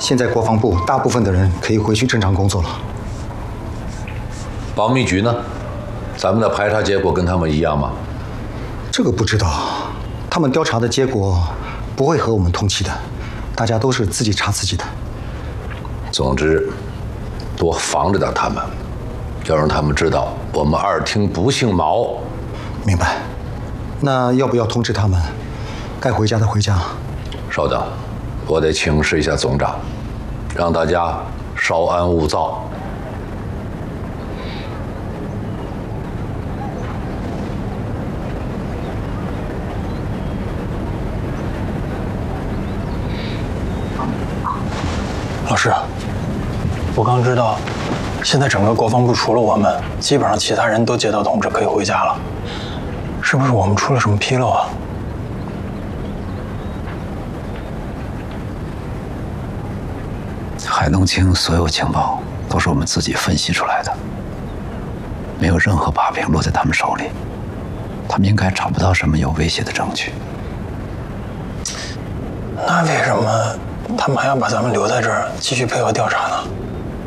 现在国防部大部分的人可以回去正常工作了。 保密局呢？咱们的排查结果跟他们一样吗？ 这个不知道，他们调查的结果不会和我们通气的，大家都是自己查自己的。 总之，多防着点他们，要让他们知道我们二厅不姓毛。 明白。那要不要通知他们，该回家的回家？ 稍等，我得请示一下总长，让大家稍安勿躁。 老师，我刚知道，现在整个国防部除了我们，基本上其他人都接到通知可以回家了，是不是我们出了什么纰漏啊？ 海东青所有情报都是我们自己分析出来的，没有任何把柄落在他们手里，他们应该找不到什么有威胁的证据。 那为什么他们还要把咱们留在这儿继续配合调查呢？